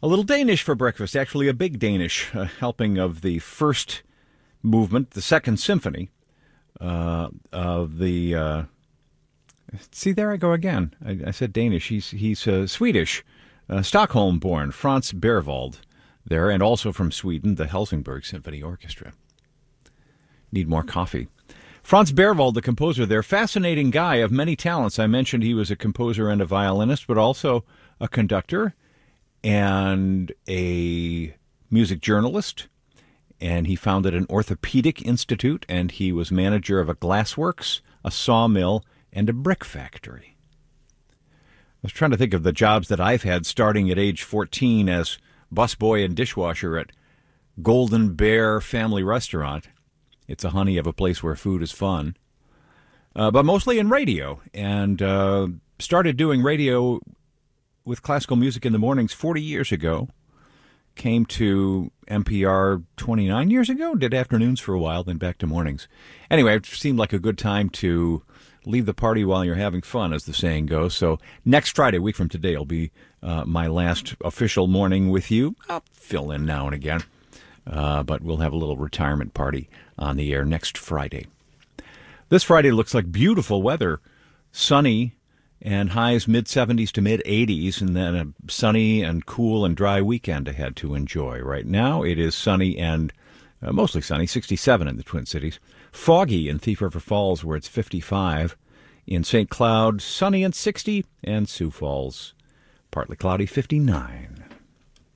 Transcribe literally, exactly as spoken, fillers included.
A little Danish for breakfast, actually a big Danish, a helping of the first movement, the Second Symphony uh, of the... Uh, see, there I go again. I, I said Danish. He's, he's uh, Swedish, uh, Stockholm-born, Franz Berwald there, and also from Sweden, the Helsingborg Symphony Orchestra. Need more coffee. Franz Berwald, the composer there, fascinating guy of many talents. I mentioned he was a composer and a violinist, but also a conductor and a music journalist. And he founded an orthopedic institute, and he was manager of a glassworks, a sawmill, and a brick factory. I was trying to think of the jobs that I've had starting at age fourteen as busboy and dishwasher at Golden Bear Family Restaurant. It's a honey of a place where food is fun. Uh, but mostly in radio, and uh, started doing radio with classical music in the mornings forty years ago. Came to N P R twenty-nine years ago, did afternoons for a while, then back to mornings. Anyway, it seemed like a good time to leave the party while you're having fun, as the saying goes. So next Friday, a week from today, will be uh, my last official morning with you. I'll fill in now and again. Uh, but we'll have a little retirement party on the air next Friday. This Friday looks like beautiful weather, sunny and highs mid-seventies to mid-eighties, and then a sunny and cool and dry weekend ahead to enjoy. Right now it is sunny and uh, mostly sunny, sixty-seven in the Twin Cities. Foggy in Thief River Falls, where it's fifty-five. In Saint Cloud, sunny and sixty, and Sioux Falls, partly cloudy, fifty-nine.